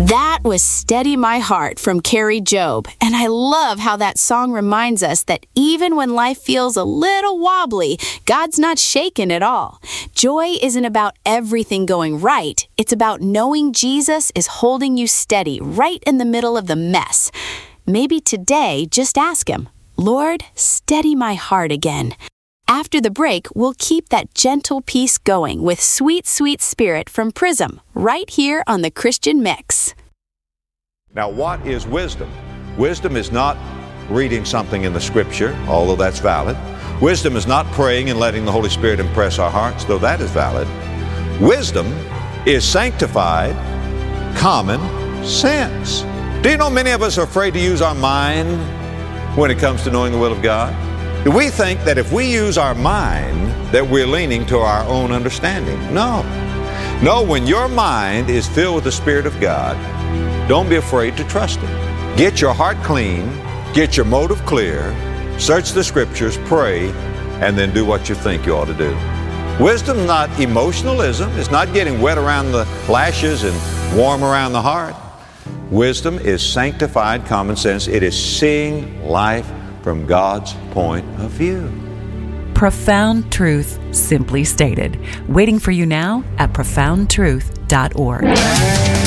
That was Steady My Heart from Carrie Job, and I love how that song reminds us that even when life feels a little wobbly, God's not shaken at all. Joy isn't about everything going right, it's about knowing Jesus is holding you steady right in the middle of the mess. Maybe today, just ask Him, Lord, steady my heart again. After the break, we'll keep that gentle peace going with Sweet, Sweet Spirit from Prism, right here on the Christian Mix. Now, what is wisdom? Wisdom is not reading something in the Scripture, although that's valid. Wisdom is not praying and letting the Holy Spirit impress our hearts, though that is valid. Wisdom is sanctified common sense. Do you know many of us are afraid to use our mind when it comes to knowing the will of God? Do we think that if we use our mind that we're leaning to our own understanding? No. No, when your mind is filled with the Spirit of God, don't be afraid to trust Him. Get your heart clean, get your motive clear, search the Scriptures, pray, and then do what you think you ought to do. Wisdom is not emotionalism. It's not getting wet around the lashes and warm around the heart. Wisdom is sanctified common sense. It is seeing life from God's point of view. Profound truth simply stated. Waiting for you now at profoundtruth.org.